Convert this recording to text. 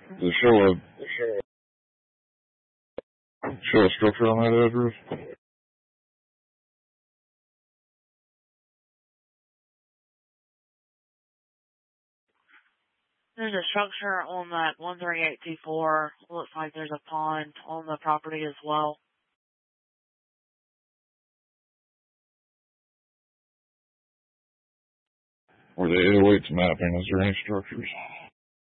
Does it show a structure on that address? There's a structure on that 13824. Looks like there's a pond on the property as well. Or the 808's mapping, is there any structures?